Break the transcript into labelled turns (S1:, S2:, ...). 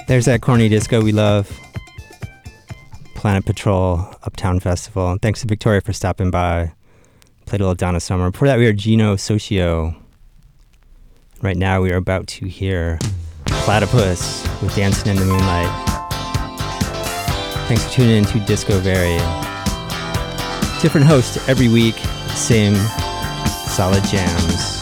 S1: There's that corny disco we love. Planet Patrol, Uptown Festival. And thanks to Victoria for stopping by. Played a little Donna Summer. Before that, we heard Gino Socio. Right now, we are about to hear Platypus with Dancing in the Moonlight. Thanks for tuning in to Disco Very. Different host every week, same solid jams.